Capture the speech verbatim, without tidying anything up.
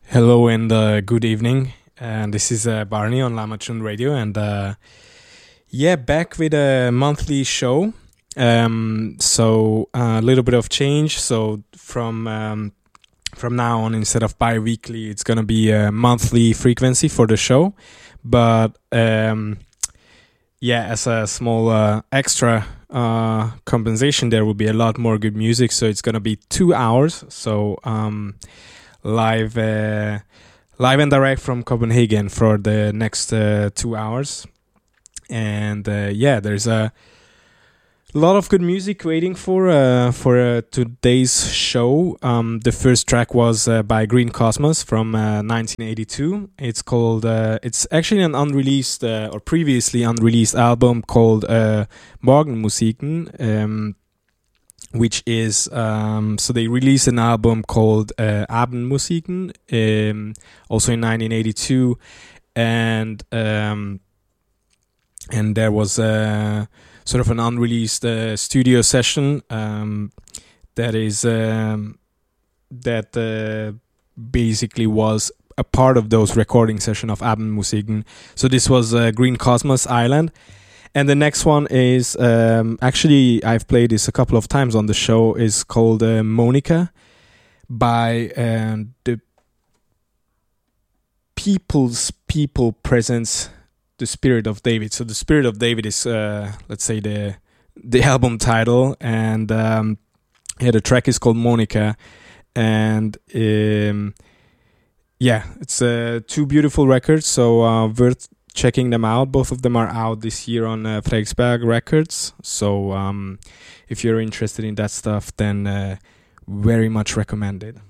Hello and uh, good evening. And this is uh, Barney on Lamachun Radio, and uh, yeah, back with a monthly show. Um, so a little bit of change. So from um, from now on, instead of bi-weekly, it's gonna be a monthly frequency for the show. But um, yeah, as a small uh, extra uh, compensation, there will be a lot more good music. So it's gonna be two hours. So um, live. Uh, Live and direct from Copenhagen for the next uh, two hours. And uh, yeah, there's a lot of good music waiting for uh, for uh, today's show. Um, the first track was uh, by Green Cosmos from uh, nineteen eighty-two. It's called, uh, it's actually an unreleased uh, or previously unreleased album called uh, Morgenmusiken. Um, which is um, so they released an album called uh, Abendmusiken, um, also in nineteen eighty-two, and um, and there was a sort of an unreleased uh, studio session um, that is um, that uh, basically was a part of those recording session of Abendmusiken. So this was uh, Green Cosmos Island. And the next one is, um, actually, I've played this a couple of times on the show, is called uh, Monica by uh, the People's People Presents the Spirit of David. So the Spirit of David is, uh, let's say, the the album title. And um, yeah, the track is called Monica. And um, yeah, it's uh, two beautiful records, so uh, worth checking them out. Both of them are out this year on uh, Fredriksberg Records. So um, if you're interested in that stuff, then uh, very much recommended.